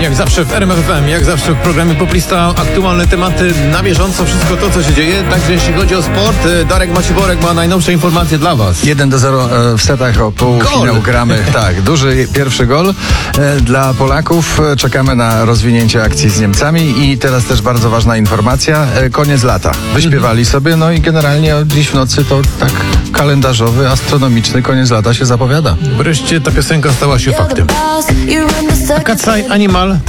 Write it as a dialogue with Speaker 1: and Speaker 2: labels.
Speaker 1: Jak zawsze w RMF FM, jak zawsze w programie Poplista, aktualne tematy na bieżąco, wszystko to, co się dzieje. Także jeśli chodzi o sport, Darek Maciborek ma najnowsze informacje dla Was.
Speaker 2: 1-0 w setach o półfinał gramy. Tak, duży pierwszy gol dla Polaków. Czekamy na rozwinięcie akcji z Niemcami i teraz też bardzo ważna informacja. Koniec lata. Wyśpiewali sobie, no i generalnie dziś w nocy to tak kalendarzowy, astronomiczny koniec lata się zapowiada.
Speaker 1: Wreszcie ta piosenka stała się faktem. Katsai Animal